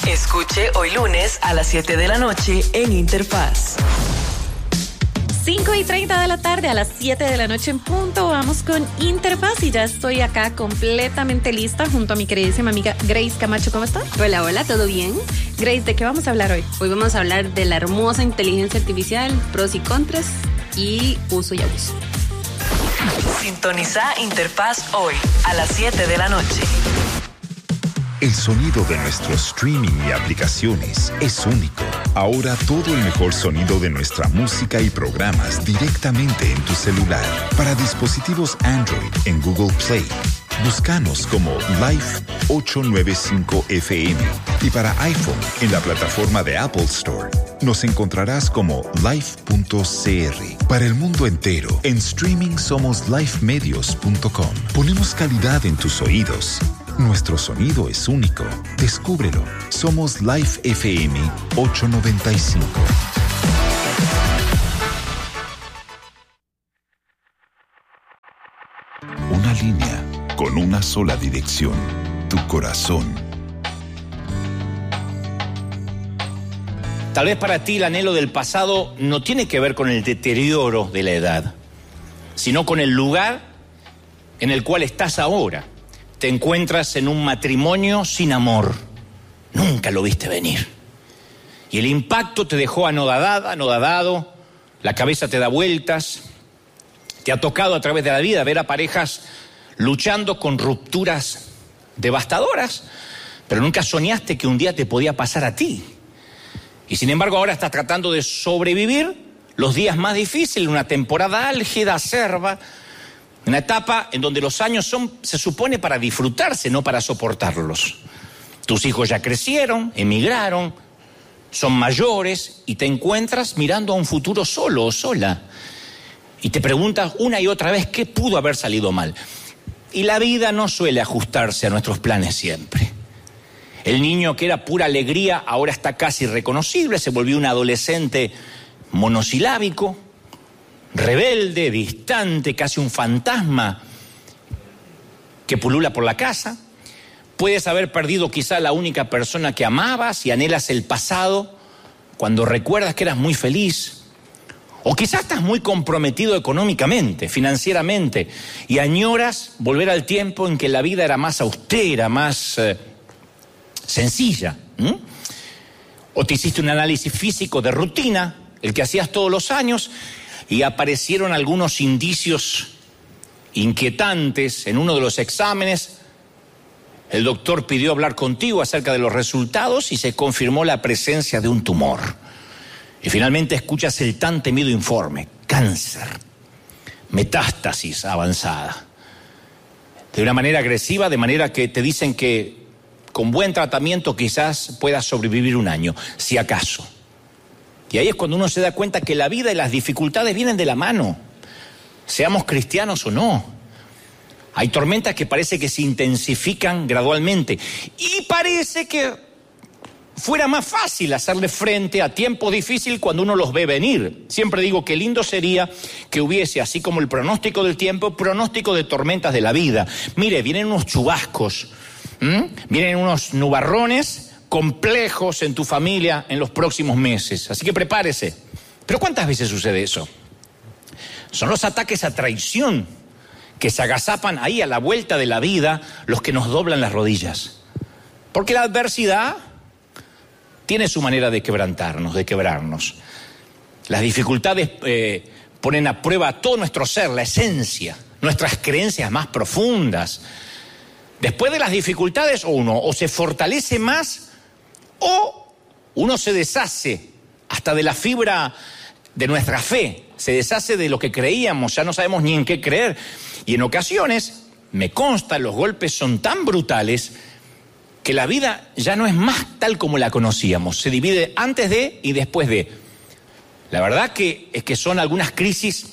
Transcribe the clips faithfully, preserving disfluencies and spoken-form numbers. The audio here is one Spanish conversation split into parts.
Escuche hoy lunes a las siete de la noche en Interfaz. cinco y treinta de la tarde, a las siete de la noche en punto, vamos con Interfaz y ya estoy acá completamente lista junto a mi queridísima amiga Grace Camacho. ¿Cómo estás? Hola, hola, ¿todo bien? Grace, ¿de qué vamos a hablar hoy? Hoy vamos a hablar de la hermosa inteligencia artificial, pros y contras y uso y abuso. Sintoniza Interfaz hoy a las siete de la noche. El sonido de nuestro streaming y aplicaciones es único. Ahora todo el mejor sonido de nuestra música y programas directamente en tu celular. Para dispositivos Android en Google Play, búscanos como Life ochocientos noventa y cinco F M. Y para iPhone en la plataforma de Apple Store, nos encontrarás como life punto c r. Para el mundo entero, en streaming somos life medios punto com. Ponemos calidad en tus oídos. Nuestro sonido es único. Descúbrelo. Somos Life F M ochocientos noventa y cinco. Una línea con una sola dirección. Tu corazón. Tal vez para ti el anhelo del pasado no tiene que ver con el deterioro de la edad, sino con el lugar en el cual estás ahora. Te encuentras en un matrimonio sin amor. Nunca lo viste venir. Y el impacto te dejó anodadada, anodadado, la cabeza te da vueltas. Te ha tocado a través de la vida ver a parejas luchando con rupturas devastadoras, pero nunca soñaste que un día te podía pasar a ti. Y sin embargo ahora estás tratando de sobrevivir los días más difíciles, una temporada álgida, acerba, una etapa en donde los años son, se supone, para disfrutarse, no para soportarlos. Tus hijos ya crecieron, emigraron, son mayores y te encuentras mirando a un futuro solo o sola. Y te preguntas una y otra vez qué pudo haber salido mal. Y la vida no suele ajustarse a nuestros planes siempre. El niño que era pura alegría ahora está casi irreconocible, se volvió un adolescente monosilábico, rebelde, distante, casi un fantasma que pulula por la casa. Puedes haber perdido quizá la única persona que amabas y anhelas el pasado cuando recuerdas que eras muy feliz. O quizás estás muy comprometido económicamente, financieramente, y añoras volver al tiempo en que la vida era más austera, más eh, sencilla. ¿Mm? O te hiciste un análisis físico de rutina, el que hacías todos los años, y aparecieron algunos indicios inquietantes en uno de los exámenes. El doctor pidió hablar contigo acerca de los resultados y se confirmó la presencia de un tumor. Y finalmente escuchas el tan temido informe: cáncer, metástasis avanzada. De una manera agresiva, de manera que te dicen que con buen tratamiento quizás puedas sobrevivir un año, si acaso. Y ahí es cuando uno se da cuenta que la vida y las dificultades vienen de la mano, seamos cristianos o no. Hay tormentas que parece que se intensifican gradualmente y parece que fuera más fácil hacerle frente a tiempos difíciles cuando uno los ve venir. Siempre digo que lindo sería que hubiese, así como el pronóstico del tiempo, pronóstico de tormentas de la vida. Mire, vienen unos chubascos, ¿m? Vienen unos nubarrones complejos en tu familia en los próximos meses, así que prepárese. Pero ¿cuántas veces sucede eso? Son los ataques a traición que se agazapan ahí a la vuelta de la vida los que nos doblan las rodillas, porque la adversidad tiene su manera de quebrantarnos, de quebrarnos. Las dificultades eh, ponen a prueba todo nuestro ser, la esencia, nuestras creencias más profundas. Después de las dificultades, uno o se fortalece más o uno se deshace hasta de la fibra de nuestra fe, se deshace de lo que creíamos, ya no sabemos ni en qué creer. Y en ocasiones, me consta, los golpes son tan brutales que la vida ya no es más tal como la conocíamos, se divide antes de y después de. La verdad que es que son algunas crisis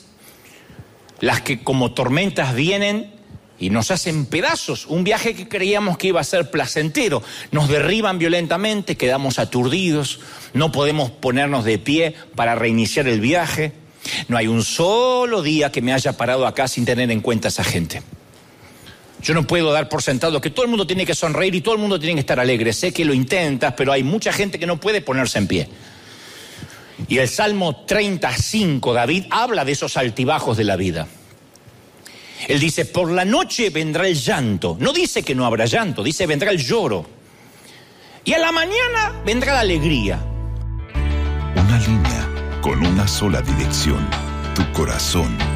las que como tormentas vienen y nos hacen pedazos. Un viaje que creíamos que iba a ser placentero, nos derriban violentamente, quedamos aturdidos, no podemos ponernos de pie para reiniciar el viaje. No hay un solo día que me haya parado acá sin tener en cuenta a esa gente. Yo no puedo dar por sentado que todo el mundo tiene que sonreír y todo el mundo tiene que estar alegre. Sé que lo intentas, pero hay mucha gente que no puede ponerse en pie. Y el Salmo treinta y cinco, David, habla de esos altibajos de la vida. Él dice, por la noche vendrá el llanto. No dice que no habrá llanto, dice vendrá el lloro. Y a la mañana vendrá la alegría. Una línea con una sola dirección, tu corazón.